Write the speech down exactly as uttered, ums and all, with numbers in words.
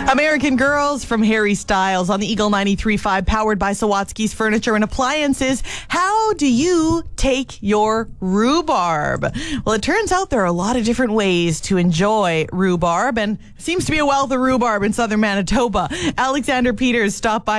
American Girls from Harry Styles on the Eagle ninety-three point five, powered by Sawatsky's Furniture and Appliances. How do you take your rhubarb? Well, it turns out there are a lot of different ways to enjoy rhubarb, and seems to be a wealth of rhubarb in southern Manitoba. Alexander Peters stopped by